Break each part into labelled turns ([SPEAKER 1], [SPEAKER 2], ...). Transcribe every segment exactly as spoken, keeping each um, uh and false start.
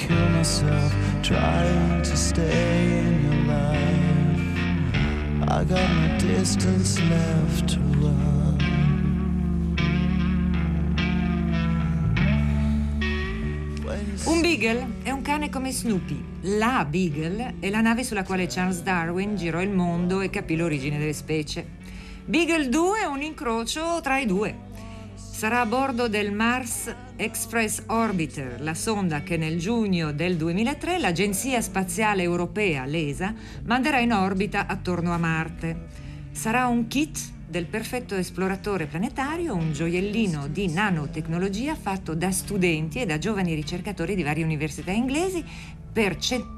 [SPEAKER 1] kill myself trying to stay in your life. I got no distance left to run.
[SPEAKER 2] Un beagle è un cane come Snoopy. La Beagle è la nave sulla quale Charles Darwin girò il mondo e capì l'origine delle specie. Beagle due è un incrocio tra i due. Sarà a bordo del Mars Express Orbiter, la sonda che nel giugno del duemilatré l'Agenzia Spaziale Europea, l'E S A, manderà in orbita attorno a Marte. Sarà un kit del perfetto esploratore planetario, un gioiellino di nanotecnologia fatto da studenti e da giovani ricercatori di varie università inglesi. Per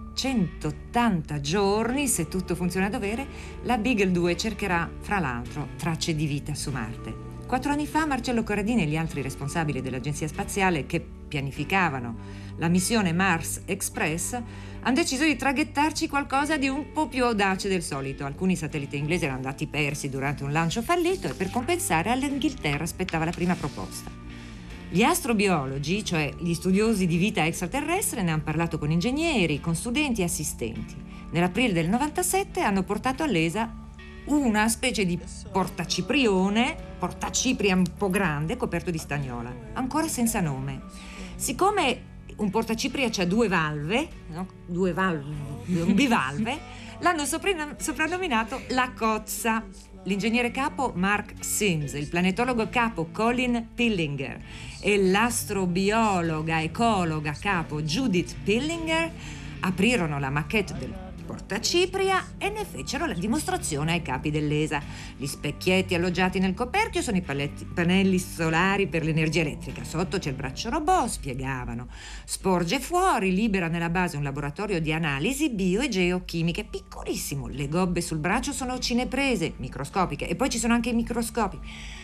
[SPEAKER 2] centottanta giorni, se tutto funziona a dovere, la Beagle due cercherà, fra l'altro, tracce di vita su Marte. Quattro anni fa Marcello Corradini e gli altri responsabili dell'Agenzia Spaziale che pianificavano la missione Mars Express hanno deciso di traghettarci qualcosa di un po' più audace del solito. Alcuni satelliti inglesi erano andati persi durante un lancio fallito e per compensare all'Inghilterra aspettava la prima proposta. Gli astrobiologi, cioè gli studiosi di vita extraterrestre, ne hanno parlato con ingegneri, con studenti e assistenti. Nell'aprile del novantasette hanno portato all'E S A una specie di portaciprione, portacipria un po' grande, coperto di stagnola, ancora senza nome. Siccome un portacipria c'ha due valve, no? Due valve, un bivalve, l'hanno sopra- soprannominato la cozza. L'ingegnere capo Mark Sims, il planetologo capo Colin Pillinger e l'astrobiologa ecologa capo Judith Pillinger aprirono la maquette del portacipria e ne fecero la dimostrazione ai capi dell'E S A. Gli specchietti alloggiati nel coperchio sono i paletti, pannelli solari per l'energia elettrica. Sotto c'è il braccio robot, spiegavano. Sporge fuori, libera nella base un laboratorio di analisi bio e geochimiche piccolissimo. Le gobbe sul braccio sono cineprese, microscopiche, e poi ci sono anche i microscopi.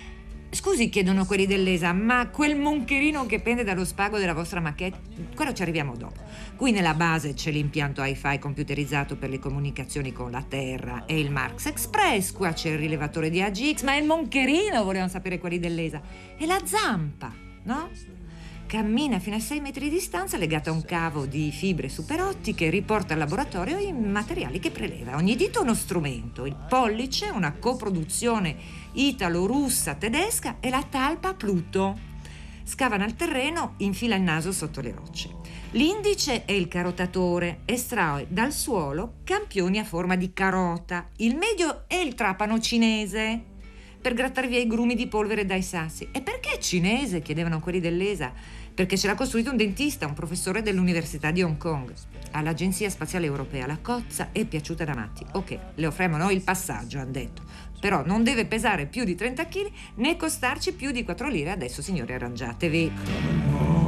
[SPEAKER 2] Scusi, chiedono quelli dell'E S A, ma quel moncherino che pende dallo spago della vostra maquette, quello ci arriviamo dopo. Qui nella base c'è l'impianto hi-fi computerizzato per le comunicazioni con la Terra e il Mars Express, qua c'è il rilevatore di A G X, ma il moncherino, volevano sapere quelli dell'E S A. E la zampa, no? Cammina fino a sei metri di distanza legata a un cavo di fibre superottiche e riporta al laboratorio i materiali che preleva. Ogni dito uno strumento, il pollice una coproduzione italo-russa tedesca e la talpa Pluto. Scavano al terreno, infila il naso sotto le rocce. L'indice è il carotatore, estrae dal suolo campioni a forma di carota. Il medio è il trapano cinese, per grattare via i grumi di polvere dai sassi. E perché cinese? Chiedevano quelli dell'E S A. Perché ce l'ha costruito un dentista, un professore dell'Università di Hong Kong. All'Agenzia Spaziale Europea la cozza è piaciuta da matti. Ok, le offriamo noi il passaggio, hanno detto. Però non deve pesare più di trenta chili né costarci più di quattro lire. Adesso, signori, arrangiatevi.